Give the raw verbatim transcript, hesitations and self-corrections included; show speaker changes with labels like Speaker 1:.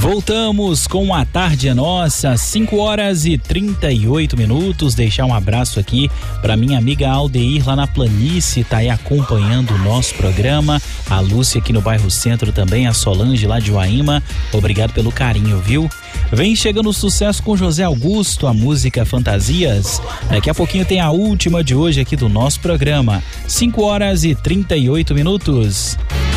Speaker 1: Voltamos com a Tarde é Nossa, cinco horas e trinta e oito minutos. Deixar um abraço aqui para minha amiga Aldeir lá na Planície, tá aí acompanhando o nosso programa. A Lúcia aqui no bairro Centro também, a Solange lá de Uaíma. Obrigado pelo carinho, viu? Vem chegando o sucesso com José Augusto, a música Fantasias. Daqui a pouquinho tem a última de hoje aqui do nosso programa. cinco horas e trinta e oito minutos.